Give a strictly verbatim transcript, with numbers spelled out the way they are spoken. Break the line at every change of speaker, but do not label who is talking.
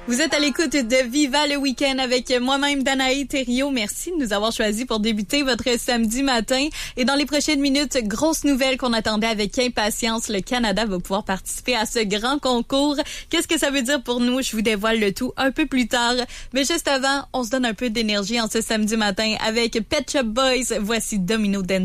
Vous êtes à l'écoute de Viva le week-end avec moi-même, Danae Thériault. Merci de nous avoir choisis pour débuter votre samedi matin. Et dans les prochaines minutes, grosse nouvelle qu'on attendait avec impatience. Le Canada va pouvoir participer à ce grand concours. Qu'est-ce que ça veut dire pour nous? Je vous dévoile le tout un peu plus tard. Mais juste avant, on se donne un peu d'énergie en ce samedi matin avec Pet Shop Boys. Voici Domino Dance.